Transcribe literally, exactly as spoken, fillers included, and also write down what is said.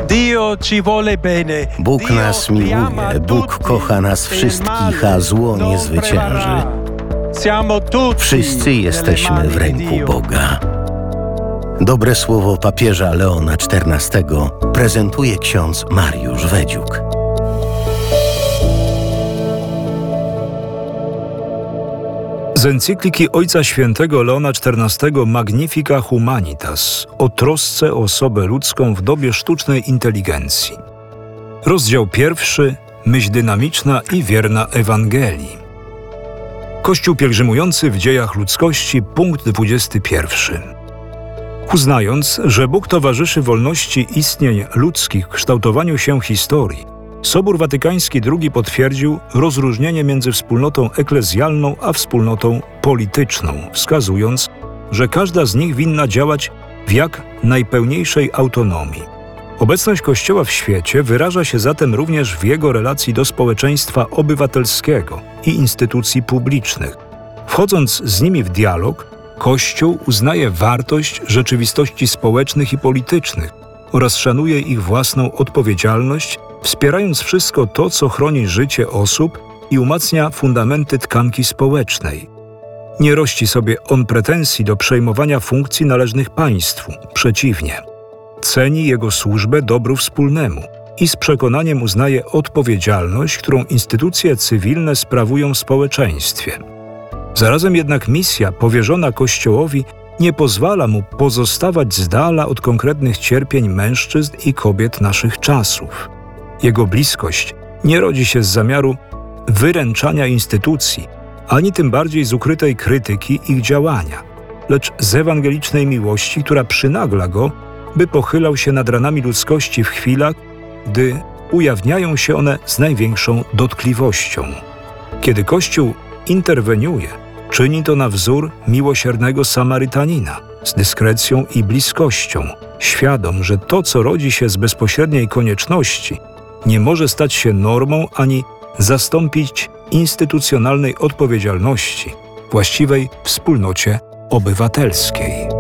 Bóg nas miłuje, Bóg kocha nas wszystkich, a zło nie zwycięży. Wszyscy jesteśmy w ręku Boga. Dobre słowo papieża Leona czternastego prezentuje ksiądz Mariusz Wedziuk. Z encykliki Ojca Świętego Leona czternastego Magnifica Humanitas o trosce o osobę ludzką w dobie sztucznej inteligencji. Rozdział pierwszy. Myśl dynamiczna i wierna Ewangelii. Kościół pielgrzymujący w dziejach ludzkości, punkt dwudziesty pierwszy. Uznając, że Bóg towarzyszy wolności istnień ludzkich w kształtowaniu się historii, Sobór Watykański drugi potwierdził rozróżnienie między wspólnotą eklezjalną a wspólnotą polityczną, wskazując, że każda z nich winna działać w jak najpełniejszej autonomii. Obecność Kościoła w świecie wyraża się zatem również w jego relacji do społeczeństwa obywatelskiego i instytucji publicznych. Wchodząc z nimi w dialog, Kościół uznaje wartość rzeczywistości społecznych i politycznych oraz szanuje ich własną odpowiedzialność, wspierając wszystko to, co chroni życie osób i umacnia fundamenty tkanki społecznej. Nie rości sobie on pretensji do przejmowania funkcji należnych państwu, przeciwnie. Ceni jego służbę dobru wspólnemu i z przekonaniem uznaje odpowiedzialność, którą instytucje cywilne sprawują w społeczeństwie. Zarazem jednak misja powierzona Kościołowi nie pozwala mu pozostawać z dala od konkretnych cierpień mężczyzn i kobiet naszych czasów. Jego bliskość nie rodzi się z zamiaru wyręczania instytucji, ani tym bardziej z ukrytej krytyki ich działania, lecz z ewangelicznej miłości, która przynagla go, by pochylał się nad ranami ludzkości w chwilach, gdy ujawniają się one z największą dotkliwością. Kiedy Kościół interweniuje, czyni to na wzór miłosiernego Samarytanina, z dyskrecją i bliskością, świadom, że to, co rodzi się z bezpośredniej konieczności, nie może stać się normą ani zastąpić instytucjonalnej odpowiedzialności właściwej wspólnocie obywatelskiej.